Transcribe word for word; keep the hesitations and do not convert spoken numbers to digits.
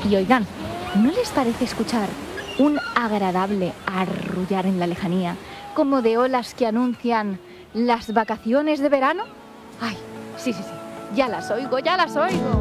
Y oigan, ¿no les parece escuchar un agradable arrullar en la lejanía, como de olas que anuncian las vacaciones de verano? Ay, sí, sí, sí, ya las oigo, ya las oigo.